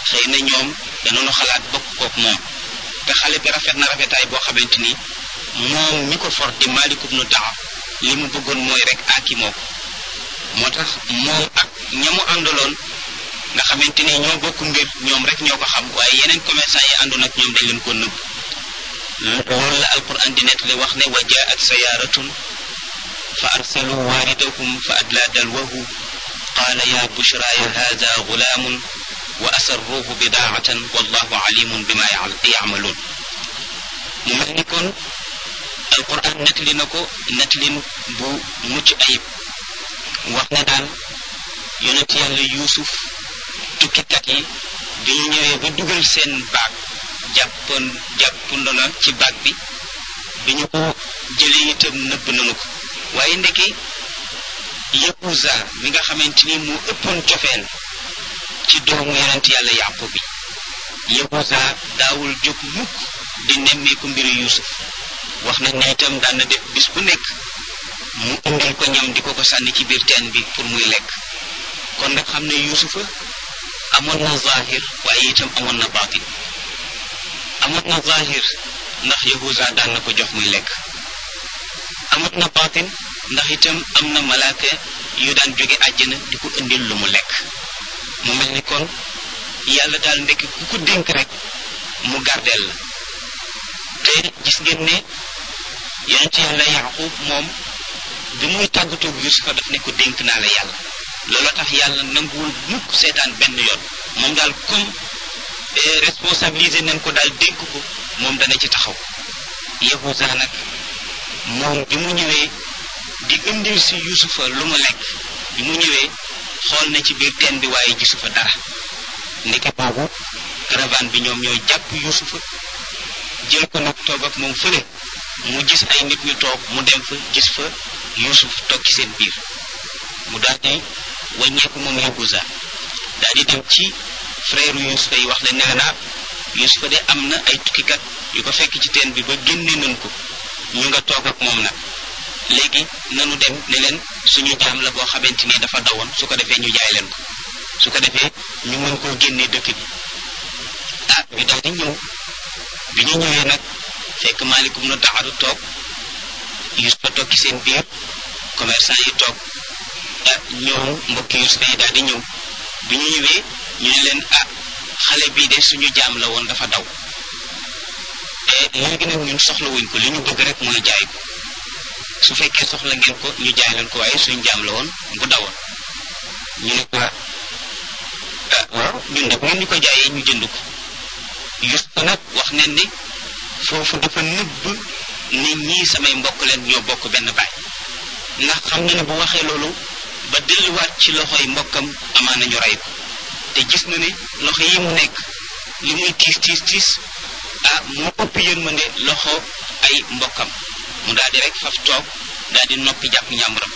xëy na ñoom danoonu xalaat bokk kook moom te xale bi rafet na rafetaay boo xamante ni moom mi ko for di Maalik ibnu Daxr li mu bëggoon mooy rek aki moo ko moo tax moom ak ñamu àndaloon nga xamante ni ñoo bokk mbir ñoom rek ñoo ko xam waaye yeneen commerçant yi àndoon ak ñoom dañ leen ko nëbb loolu la alquran di nettali wax ne wa jaat sayaaratun fa arsalu waaridahum fa adla dalwahu qaala ya bushraya hada gulaamun wa asarruhu bidaatan wallahu alimun bima yacmaluun mu mel ni kon alquran nettali na ko nettalin bu mucc ayib wax ne daal yonent yàlla yuusuf tukkikat yi bi ñu ñëwee ba dugal seen baag jàppandona ci baag bi ñu ko jëlee itam nëbb nanu ko waaye ndeke Yahuza mi nga xamante ni mu ëppoon cofeel ci doomu yonent yàlla Yaqub bi Yahuza daawul jóg mukk di nemmeeku mbiru Yuusuf wax nañ ne itam daan na def bis bu nekk mu indil ko ñam di ko sànni ci biir teen bi pour muy lekk kon nag xam ne Yuusufa amoon na zahir waaye itam amoon na baatin amoon na zahir ndax Yahuza daan na ko jox muy lekk amoon na baatin ndax itam am na malaaka yu daan jóge àjjana di ko indil lu mu lekk mu mel ni kon yàlla daal ndekk ku ko dénk rek mu gardeel la te gis ngeen ne yonent yàlla Yaqub moom bi muy tàggatoo Yuusufa daf ne ko dénk naa la yàlla looloo tax yàlla nanguwul mukk seetaan benn yoon moom daal comme responsabilisé nañ ko daal dénk ko moom dana ci taxaw Yahuza nag moom bi mu ñëwee di indil si Yuusufa lu mu lekk bi mu ñëwee xool na ci biir teen bi waaye gisu fa dara ndeke boobu caravane bi ñoom ñooy jàpp Yuusufa jël ko nag toog ak moom fële mu gis ay nit ñu toog mu dem fa gis fa Yuusuf toog ci seen biir mu daal di wàññeeku moom Yahuza daal di dem ci frère Yuusufa yi wax leen ne naa Yuusufa de am na ay tukkikat yu ko fekk ci teen bi ba génne nañ ko ñu nga toog ak moom nag léegi nanu dem ne leen suñu jaam la boo xamante ni dafa dawoon su ko defee ñu jaay leen ko su ko defee ñu mën koo génnee dëkk bi ñu daal di ñëw bi ñu ñëwee nag fekk Maalik ibnu Daxr toog Yuusufa toog ci seen biir commerçant yi toog ñoom mbokki Yuusufa yi daal di ñëw bi ñu ñëwee ñu ne leen xale bii de suñu jaam la woon dafa daw léegi nag ñun soxla wuñ ko li ñu bëgg rek mooy jaay ko su fekkee soxla ngeen ko ñu jaay leen ko waaye suñu jaam la woon bu dawoon ñu ne ko waaw ñun de bu ngeen ñu ko jaayee ñu jënd ko Yuusufa nag wax nañ ni foofu dafa nëbb ni ñii samay mbokk leen ñoo bokk benn baay ndax xam na ne bu waxee loolu ba delluwaat ci loxoy mbokkam amaan nañu rey ko te gis na ne loxo yi mu nekk li muy tiis moo ëpp yërmande loxo ay mbokkam mu daal di rek faf toog daal di noppi jàpp ñàmburam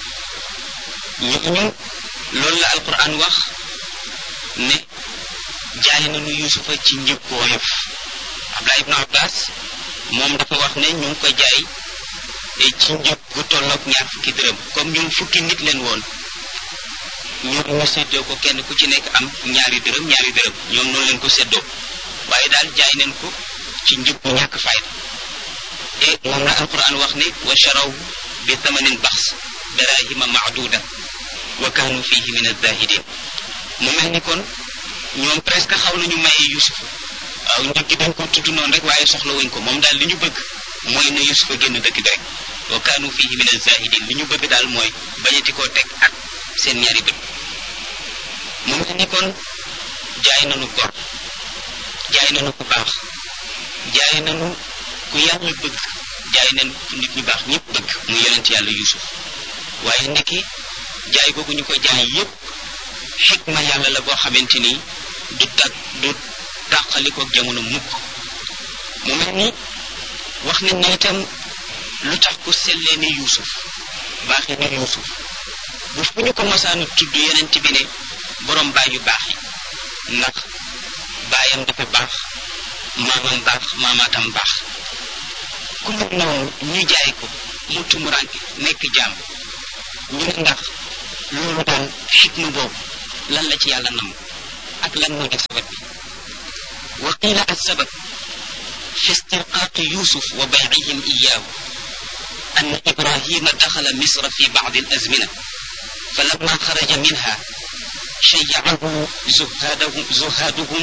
ñu loolu la alquran wax ne jaay nañu Yuusufa ci njëg bu woyof Abdullah ibn Abbas moom dafa wax ne ñu ngi ko jaay ci njëg gu tolloog ñaar fukki dërëm comme ñoom fukki nit leen woon ñu séddoo ko kenn ku ci nekk am ñaari dërëm ñoom noonu leen ko séddoo waaye daal jaay nañ ko ci njëg bu ñàkk fayda te moom la alquran wax ne wa sharaw bi thamanin baxs darahima maaduda wa kaanu fihi min az-zahidin mu mel ni kon ñoom presque xaw nañu maye Yuusufa waaw njëg gi dañ ko tudd noonu rek waaye soxla wuñ ko moom daal li ñu bëgg mooy ne Yuusufa génn dëkk bi rek wa kaanu fihi min az-zahidin li ñu bëgg daal mooy bañati koo teg ak seen ñaari bët mu mel ni kon jaay nañu gor jaay nañu ku baax jaay nañu ku yàlla bëgg jaay nañu ku nit ñu baax ñëpp bëgg muy yonent yàlla Yuusuf waaye ndekki jaay googu ñu ko jaay yépp xikma yàlla la boo xamante ni du tàqalikook jamono mukk mu mel ni wax nañ ne itam lu tax ku sellee ne Yuusuf baaxee ne Yuusuf bu fu ñu ko mosaan tudd yonent bi ne borom baay yu baax yi ndax baayam dafa baax maamam baax maamaatam baax ku mel noonu ñu jaay ko mu tumuraanke nekk jaam ñu ne ndax loolu daal xikma boobu lan la ci yàlla nam ak lan moo di sabab bi wa qiila as-sabab fi istirqaaqi Yuusuf wa bay'ihim iyyaahu أن إبراهيم دخل مصر في بعض الأزمنة فلما خرج منها شيعه زهادهم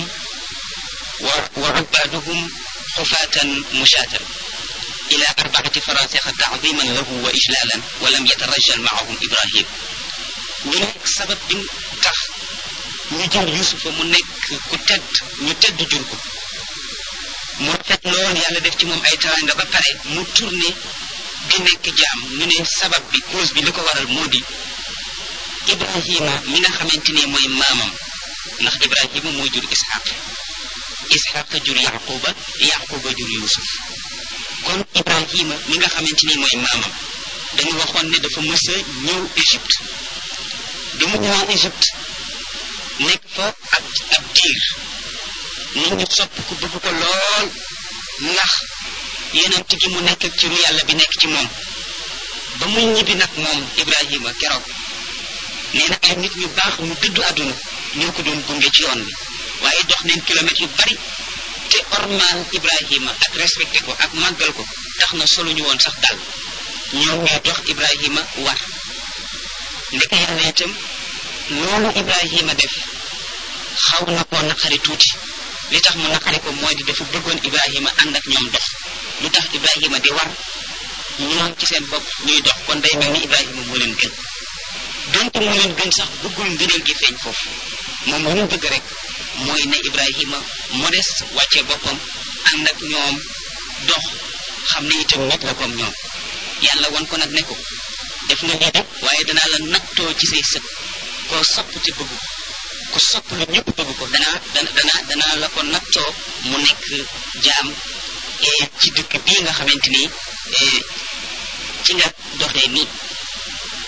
وعبادهم حفاة مشاة إلى 4 فراسخ تعظيما له وإجلالا ولم يترجل معهم إبراهيم ñu nekk sabab bi tax ñu jël Yuusufa mu nekk ku tedd ñu tedd jur ko mu rafet lool yàlla def ci moom ay teraanga ba pare mu tourné di nekk jaam ñu ne sabab bi cause bi li ko waral moo di Ibrahima mi nga xamante ni mooy maamam ndax Ibrahima moo jur Ishaq jur Yaquba jur Yuusuf kon Ibrahima mi nga xamante ni mooy maamam dañu waxoon ne dafa mës a ñëw Égypte bi mu ñëwee Égypte nekk fa ab diir nit ñi sopp ko bëgg ko lool ndax yeneen gi mu nekk ci ru yàlla bi nekk ci moom ba muy ñibbi nag moom Ibrahima keroog nee na ay nit ñu baax ñu dëddu àdduna ñoo ko doon gunge ci yoon bi waaye dox nañ kilomètres yu bari te ormal Ibrahima ak respecté ko ak màggal ko tax na solo ñu woon sax dal ñoom ñoo dox Ibrahima war ndeke yàlla itam loolu Ibrahima def xaw na koo naqari tuuti li tax mu naqari ko mooy di dafa bëggoon Ibrahima ànd ak ñoom dox lu tax Ibrahima di war ñoom ci seen bopp ñuy dox kon day mel ni Ibrahima moo leen gën donte moo leen gën sax bëggul ngëneel gi feeñ foofu moom lu mu bëgg rek mooy ne Ibrahima modeste wàccee boppam ànd ak ñoom dox xam ne itam nit la comme ñoom yàlla won ko nag ne ko def nga lii de waaye danaa la nattoo ci say sët koo sopp te bëgg ko sopp lu ñëpp bëgg ko danaa la ko nattoo mu nekk jaam ci dëkk bii nga xamante ni ci nga doxee nii